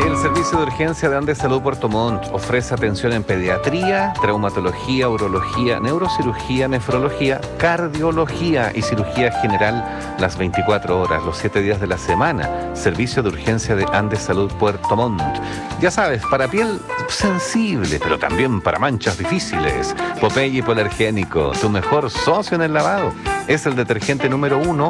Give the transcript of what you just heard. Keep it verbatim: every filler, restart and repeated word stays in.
El servicio de urgencia de Andes Salud Puerto Montt ofrece atención en pediatría, traumatología, urología, neurocirugía, nefrología, cardiología y cirugía general las veinticuatro horas, los siete días de la semana. Servicio de urgencia de Andes Salud Puerto Montt. Ya sabes, para piel sensible, pero también para manchas difíciles. Popeye Hipoalergénico, tu mejor socio en el lavado. Es el detergente número uno